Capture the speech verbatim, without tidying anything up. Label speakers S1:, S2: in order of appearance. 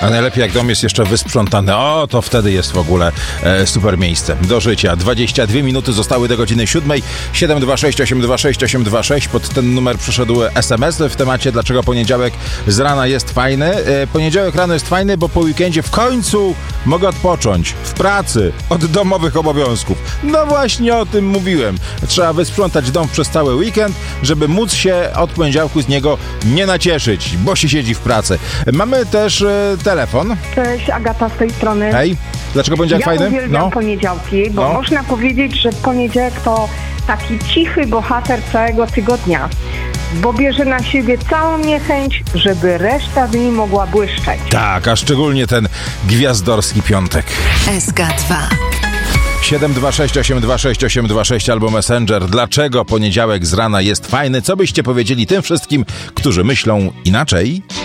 S1: A najlepiej jak dom jest jeszcze wysprzątany. O, to wtedy jest w ogóle e, super miejsce do życia. dwadzieścia dwie minuty zostały do godziny siódmej. siedem dwa sześć osiem dwa sześć osiem dwa sześć. Pod ten numer przyszedł es em es w temacie, dlaczego poniedziałek z rana jest fajny. E, poniedziałek rano jest fajny, bo po weekendzie w końcu mogę odpocząć w pracy od domowych obowiązków. No właśnie o tym mówiłem. Trzeba wysprzątać dom przez cały weekend, żeby móc się od poniedziałku z niego nie nacieszyć, bo się siedzi w pracy. Mamy też e, telefon.
S2: Cześć, Agata z tej strony.
S1: Hej, dlaczego poniedziałek
S2: ja
S1: fajny?
S2: Ja uwielbiam
S1: no.
S2: poniedziałki, bo
S1: no.
S2: można powiedzieć, że poniedziałek to taki cichy bohater całego tygodnia, bo bierze na siebie całą niechęć, żeby reszta dni mogła błyszczeć.
S1: Tak, a szczególnie ten gwiazdorski piątek.
S3: S K dwa
S1: siedem dwa sześć osiem dwa sześć osiem dwa sześć albo Messenger. Dlaczego poniedziałek z rana jest fajny? Co byście powiedzieli tym wszystkim, którzy myślą inaczej?